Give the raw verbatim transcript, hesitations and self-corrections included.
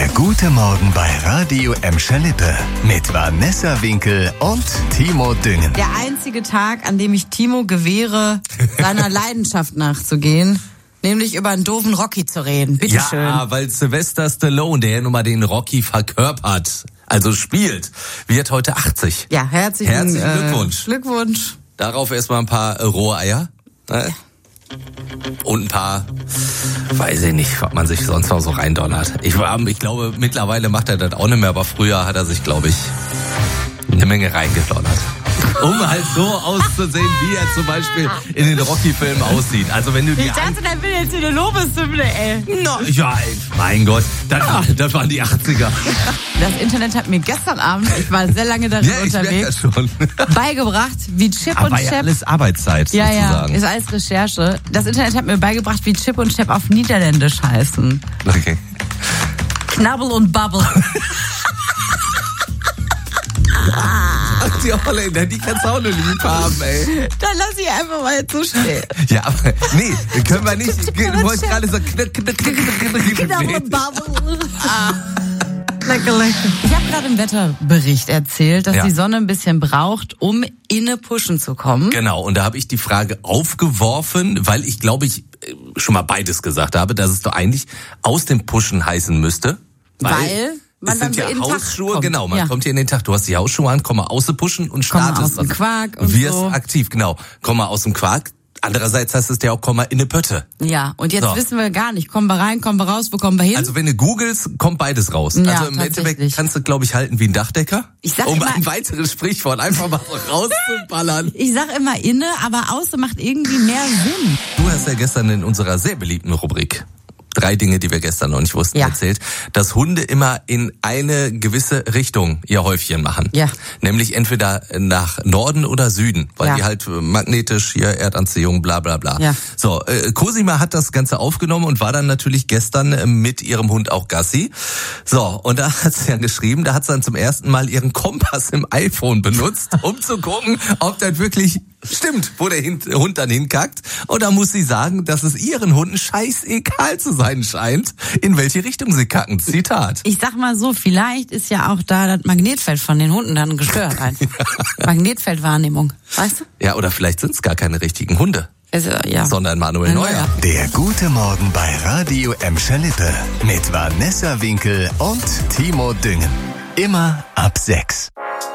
Der gute Morgen bei Radio Emscher Lippe mit Vanessa Winkel und Timo Düngen. Der einzige Tag, an dem ich Timo gewähre, seiner Leidenschaft nachzugehen, nämlich über einen doofen Rocky zu reden. Bitte schön. Ja, weil Sylvester Stallone, der ja nun mal den Rocky verkörpert, also spielt, wird heute achtzig. Ja, herzlichen, Herzlichen Glückwunsch. Äh, Glückwunsch. Darauf erstmal ein paar äh, rohe Eier. Ne? Ja. Und ein paar, weiß ich nicht, was man sich sonst noch so reindonnert. Ich, ich glaube, mittlerweile macht er das auch nicht mehr, aber früher hat er sich, glaube ich, eine Menge reingedonnert. Um halt so auszusehen, wie er zum Beispiel in den Rocky-Filmen aussieht. Also wenn du die Ich dachte, der will jetzt hier eine Lobeshymne, ey. No, ja, ey, mein Gott, das, ja. das waren die achtziger. Das Internet hat mir gestern Abend, ich war sehr lange darin ja, ich unterwegs, das schon. beigebracht, wie Chip Aber und ja Chap... alles Arbeitszeit, ja, sozusagen. Ja, ist alles Recherche. Das Internet hat mir beigebracht, wie Chip und Chap auf Niederländisch heißen. Okay. Knabbel und Bubble. Ach, die Holländer, die kannst du auch nicht lieb haben, ey. Dann lass ich einfach mal jetzt so stehen. Ja, aber nee, können wir nicht. Du wolltest gerade so knack, knack, knack, Knabbel und Bubble. Lecker, lecker. Ich habe gerade im Wetterbericht erzählt, dass ja. die Sonne ein bisschen braucht, um inne pushen zu kommen. Genau, und da habe ich die Frage aufgeworfen, weil ich glaube, ich schon mal beides gesagt habe, dass es doch eigentlich aus dem Pushen heißen müsste. Weil... weil es sind ja Hausschuhe, genau, man ja. kommt hier in den Tag, du hast die Hausschuhe an, komm mal aus dem Pushen und startest. Komm mal aus dem Quark und wirst so. aktiv, genau. Komm mal aus dem Quark. Andererseits heißt es ja auch, komm mal in eine Pötte. Ja, und jetzt so. wissen wir gar nicht, kommen wir rein, kommen wir raus, wo kommen wir hin? Also wenn du googelst, kommt beides raus. Ja, also im Endeffekt kannst du, glaube ich, halten wie ein Dachdecker. Ich sag um immer, ein weiteres Sprichwort einfach mal rauszuballern. Ich sag immer inne, aber außen macht irgendwie mehr Sinn. Du hast ja gestern in unserer sehr beliebten Rubrik drei Dinge, die wir gestern noch nicht wussten, ja. erzählt, dass Hunde immer in eine gewisse Richtung ihr Häufchen machen. Ja. Nämlich entweder nach Norden oder Süden, weil ja. die halt magnetisch hier Erdanziehung, bla bla bla. Ja. So, äh, Cosima hat das Ganze aufgenommen und war dann natürlich gestern äh, mit ihrem Hund auch Gassi. So, und da hat sie ja geschrieben, da hat sie dann zum ersten Mal ihren Kompass im iPhone benutzt, um zu gucken, ob das wirklich stimmt, wo der Hund dann hinkackt. Und da muss sie sagen, dass es ihren Hunden scheißegal zu sein scheint, in welche Richtung sie kacken. Zitat. Ich sag mal so, vielleicht ist ja auch da das Magnetfeld von den Hunden dann gestört einfach. Ja. Magnetfeldwahrnehmung, weißt du? Ja, oder vielleicht sind es gar keine richtigen Hunde, also, ja. sondern Manuel Neuer. Neuer. Der gute Morgen bei Radio Emscher Lippe mit Vanessa Winkel und Timo Düngen. Immer ab sechs.